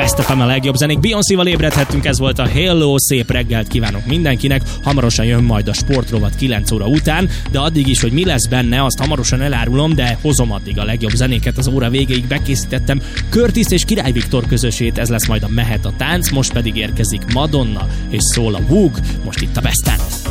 Best FM a legjobb zenék. Beyoncéval ébredhettünk, ez volt a Hello, szép reggelt kívánok mindenkinek. Hamarosan jön majd a sportrovat 9 óra után, de addig is, hogy mi lesz benne, azt hamarosan elárulom, de hozom addig a legjobb zenéket. Az óra végéig bekészítettem Curtis és Király Viktor közösét, ez lesz majd a Mehet a tánc, most pedig érkezik Madonna és szól a Vogue, most itt a Besten.